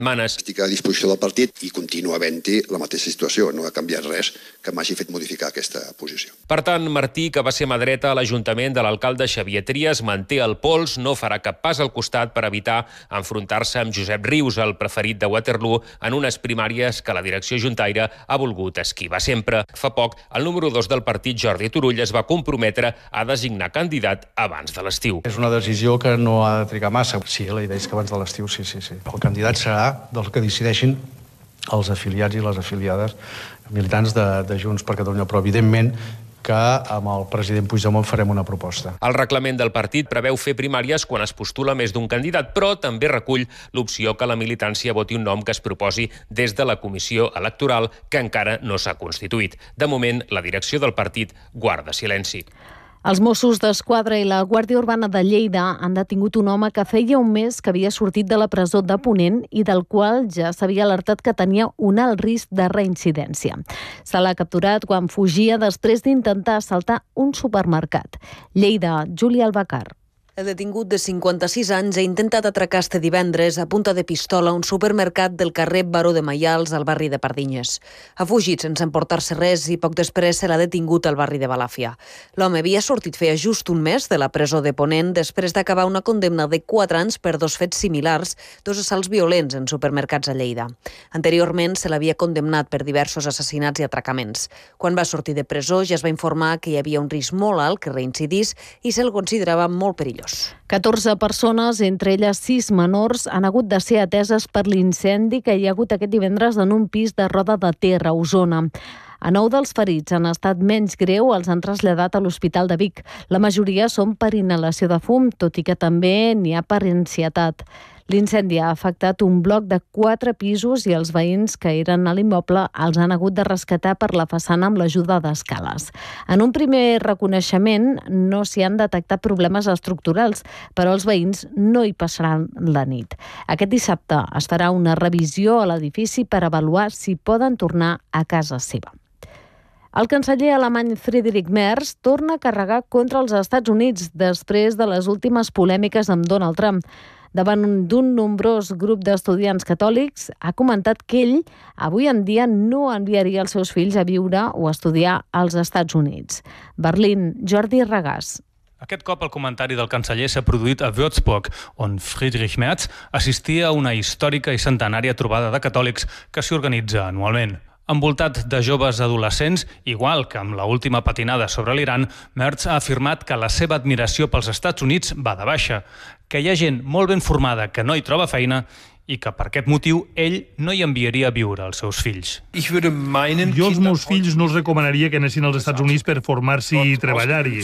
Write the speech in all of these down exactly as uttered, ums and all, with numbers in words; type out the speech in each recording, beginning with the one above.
setmanes. Estic a disposició del partit i continua havent-hi la mateixa situació. No ha canviat res que m'hagi fet modificar aquesta posició. Per tant, Martí, que va ser mà dreta a l'Ajuntament de l'alcalde Xavier Trias, manté el pols, no farà cap pas al costat per evitar enfrontar-se amb Josep Rius, el preferit de Waterloo, en unes primàries que la direcció juntaire ha volgut esquivar sempre. Fa poc, el número dos del partit, Jordi Turull, es va comprometre a designar candidat abans de l'estiu. És una decisió que no ha de trigar massa. Sí, la idea és que abans de l'estiu, sí, sí, sí. El candidat serà dels que decideixin els afiliats i les afiliades militants de, de Junts per Catalunya, però evidentment que amb el president Puigdemont farem una proposta. El reglament del partit preveu fer primàries quan es postula més d'un candidat, però també recull l'opció que la militància voti un nom que es proposi des de la comissió electoral, que encara no s'ha constituït. De moment, la direcció del partit guarda silenci. Els Mossos d'Esquadra i la Guàrdia Urbana de Lleida han detingut un home que feia un mes que havia sortit de la presó de Ponent i del qual ja s'havia alertat que tenia un alt risc de reincidència. Se l'ha capturat quan fugia després d'intentar assaltar un supermercat. Lleida, Júlia Albacar. El detingut de cinquanta-sis anys ha intentat atracar este divendres a punta de pistola un supermercat del carrer Baró de Maials al barri de Pardinyes. Ha fugit sense emportar-se res i poc després se l'ha detingut al barri de Balàfia. L'home havia sortit feia just un mes de la presó de Ponent després d'acabar una condemna de quatre anys per dos fets similars, dos assalts violents en supermercats a Lleida. Anteriorment se l'havia condemnat per diversos assassinats i atracaments. Quan va sortir de presó ja es va informar que hi havia un risc molt alt que reincidís i se'l considerava molt perillós. catorze persones, entre elles sis menors, han hagut de ser ateses per l'incendi que hi ha hagut aquest divendres en un pis de Roda de Ter, a Osona. A nou dels ferits en estat menys greu els han traslladat a l'Hospital de Vic. La majoria són per inhalació de fum, tot i que també n'hi ha per ansietat. L'incendi ha afectat un bloc de quatre pisos i els veïns que eren a l'immoble els han hagut de rescatar per la façana amb l'ajuda d'escales. En un primer reconeixement no s'hi han detectat problemes estructurals, però els veïns no hi passaran la nit. Aquest dissabte es farà una revisió a l'edifici per avaluar si poden tornar a casa seva. El canceller alemany Friedrich Merz torna a carregar contra els Estats Units després de les últimes polèmiques amb Donald Trump. Davant d'un nombrós grup d'estudiants catòlics, ha comentat que ell avui en dia no enviaria els seus fills a viure o a estudiar als Estats Units. Berlín, Jordi Regàs. Aquest cop el comentari del canceller s'ha produït a Würzburg, on Friedrich Merz assistia a una històrica i centenària trobada de catòlics que s'hi organitza anualment. Envoltat de joves adolescents, igual que amb l'última patinada sobre l'Iran, Merz ha afirmat que la seva admiració pels Estats Units va de baixa, que hi ha gent molt ben formada que no hi troba feina i que per aquest motiu ell no hi enviaria a viure els seus fills. Jo als meus fills no els recomanaria que anessin als Estats Units per formar-s'hi i treballar-hi.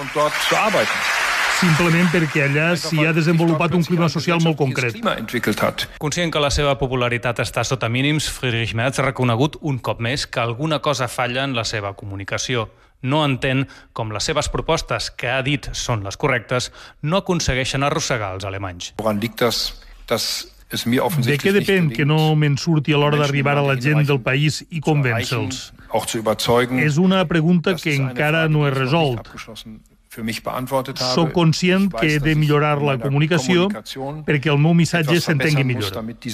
Simplement perquè allà s'hi ha desenvolupat un clima social molt concret. Conscient que la seva popularitat està sota mínims, Friedrich Merz ha reconegut un cop més que alguna cosa falla en la seva comunicació. No entén com les seves propostes, que ha dit són les correctes, no aconsegueixen arrossegar els alemanys. De què depèn que no me'n surti a l'hora d'arribar a la gent del país i convèncer-los? És una pregunta que encara no he resolt. Soc conscient que he de millorar la comunicació perquè el meu missatge s'entengui millor.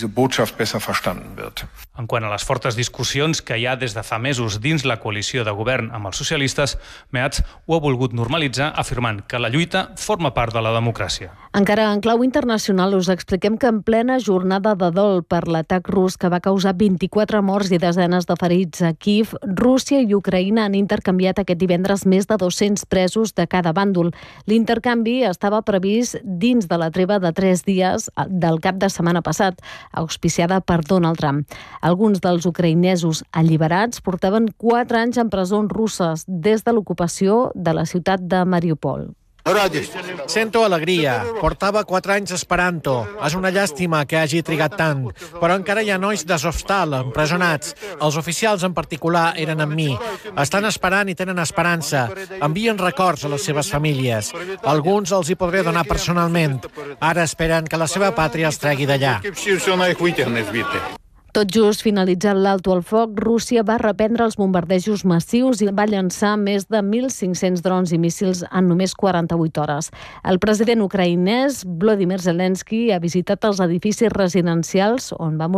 En quant a les fortes discussions que hi ha des de fa mesos dins la coalició de govern amb els socialistes, Merz ho ha volgut normalitzar afirmant que la lluita forma part de la democràcia. Encara en clau internacional us expliquem que en plena jornada de dol per l'atac rus que va causar vint-i-quatre morts i desenes de ferits a Kíev, Rússia i Ucraïna han intercanviat aquest divendres més de dos-cents presos de cada bàndol. L'intercanvi estava previst dins de la treva de tres dies del cap de setmana passat, auspiciada per Donald Trump. Alguns dels ucraïnesos alliberats portaven quatre anys en presons russes des de l'ocupació de la ciutat de Mariupol. Sento alegria. Portava quatre anys esperant-ho. És una llàstima que hagi trigat tant. Però encara hi ha nois d'Azovstal empresonats. Els oficials en particular eren amb mi. Estan esperant i tenen esperança. Envien records a les seves famílies. Alguns els hi podré donar personalment. Ara esperen que la seva pàtria els tregui d'allà. Tot just finalitzat l'alto al foc, Rússia va reprendre els bombardejos massius i va llançar més de mil cinc-cents drons i míssils en només quaranta-vuit hores. El president ucraïnès Volodymyr Zelensky ha visitat els edificis residencials on va morir